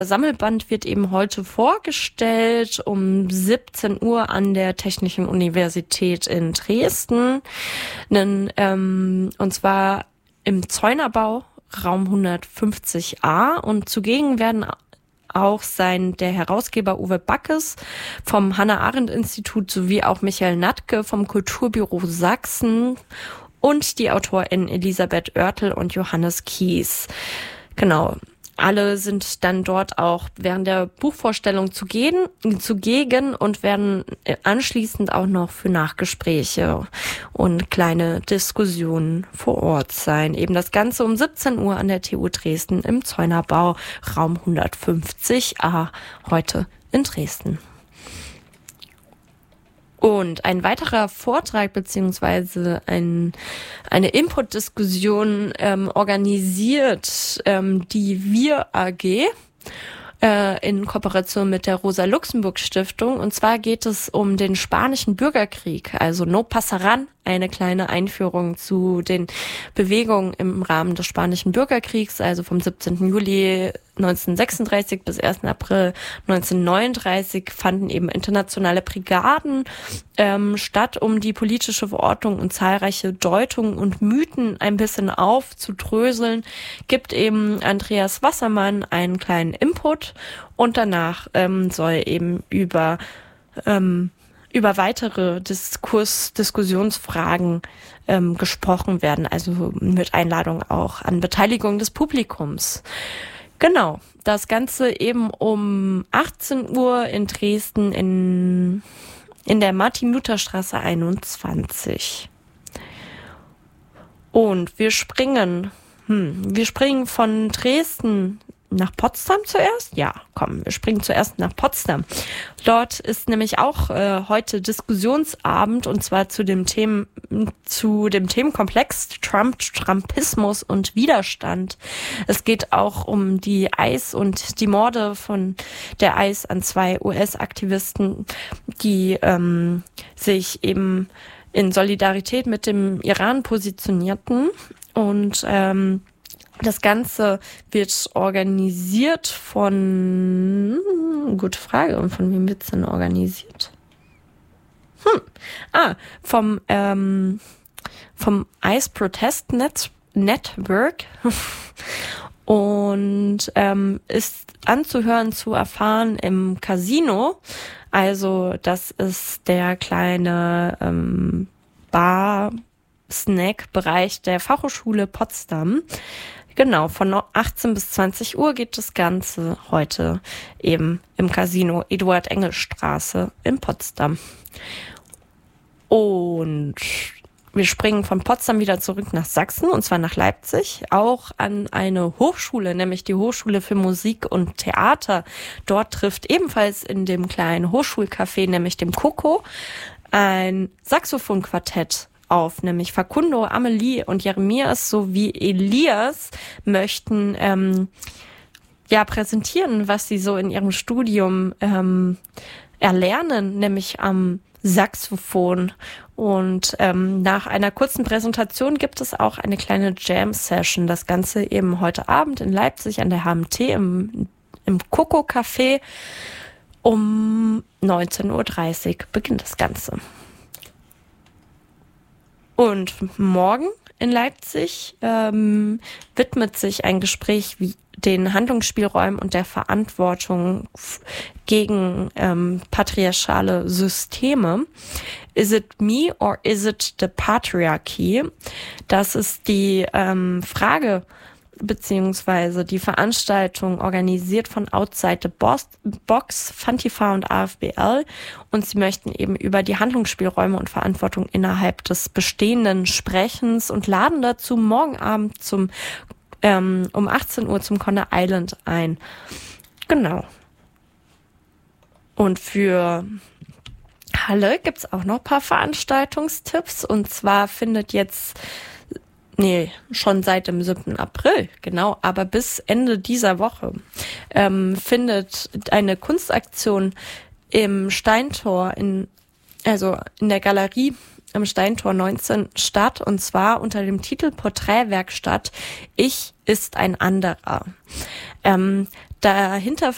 Sammelband wird eben heute vorgestellt um 17 Uhr an der Technischen Universität in Dresden. Und zwar im Zeunerbau, Raum 150a. Und zugegen werden auch der Herausgeber Uwe Backes vom Hannah-Arendt-Institut sowie auch Michael Natke vom Kulturbüro Sachsen und die AutorInnen Elisabeth Oertel und Johannes Kies. Genau. Alle sind dann dort auch während der Buchvorstellung zugegen und werden anschließend auch noch für Nachgespräche und kleine Diskussionen vor Ort sein. Eben das Ganze um 17 Uhr an der TU Dresden im Zeunerbau, Raum 150a, heute in Dresden. Und ein weiterer Vortrag beziehungsweise eine Input-Diskussion organisiert die Wir AG in Kooperation mit der Rosa-Luxemburg-Stiftung. Und zwar geht es um den Spanischen Bürgerkrieg, also No Pasaran, eine kleine Einführung zu den Bewegungen im Rahmen des Spanischen Bürgerkriegs, also vom 17. Juli 1936 bis 1. April 1939 fanden eben internationale Brigaden statt, um die politische Verordnung und zahlreiche Deutungen und Mythen ein bisschen aufzudröseln, gibt eben Andreas Wassermann einen kleinen Input und danach soll eben über weitere Diskussionsfragen gesprochen werden, also mit Einladung auch an Beteiligung des Publikums. Genau, das Ganze eben um 18 Uhr in Dresden in der Martin-Luther-Straße 21. Und wir springen von Dresden nach Potsdam zuerst? Ja, komm, wir springen zuerst nach Potsdam. Dort ist nämlich auch heute Diskussionsabend und zwar zu dem Themenkomplex Trumpismus und Widerstand. Es geht auch um die ICE und die Morde von der ICE an 2 US-Aktivisten, die sich eben in Solidarität mit dem Iran positionierten und das Ganze wird organisiert gute Frage, und von wem wird's denn organisiert? Vom ICE Protest Network und ist anzuhören, zu erfahren im Casino. Also das ist der kleine Bar-Snack-Bereich der Fachhochschule Potsdam. Genau, von 18 bis 20 Uhr geht das Ganze heute eben im Casino Eduard-Engel-Straße in Potsdam. Und wir springen von Potsdam wieder zurück nach Sachsen, und zwar nach Leipzig, auch an eine Hochschule, nämlich die Hochschule für Musik und Theater. Dort trifft ebenfalls in dem kleinen Hochschulcafé, nämlich dem Coco, ein Saxophonquartett auf, nämlich Facundo, Amelie und Jeremias sowie Elias möchten präsentieren, was sie so in ihrem Studium erlernen, nämlich am Saxophon. Und nach einer kurzen Präsentation gibt es auch eine kleine Jam-Session. Das Ganze eben heute Abend in Leipzig an der HMT im Coco Café. Um 19.30 Uhr beginnt das Ganze. Und morgen in Leipzig widmet sich ein Gespräch den Handlungsspielräumen und der Verantwortung gegen patriarchale Systeme. Is it me or is it the patriarchy? Das ist die Frage beziehungsweise die Veranstaltung organisiert von Outside the Box, Fantifa und AFBL, und sie möchten eben über die Handlungsspielräume und Verantwortung innerhalb des Bestehenden sprechens und laden dazu morgen Abend um 18 Uhr zum Conner Island ein. Genau. Und für Halle gibt's auch noch ein paar Veranstaltungstipps, und zwar findet schon seit dem 7. April, genau, aber bis Ende dieser Woche findet eine Kunstaktion im Steintor, in der Galerie am Steintor 19 statt, und zwar unter dem Titel Porträtwerkstatt Ich ist ein anderer. Dahinter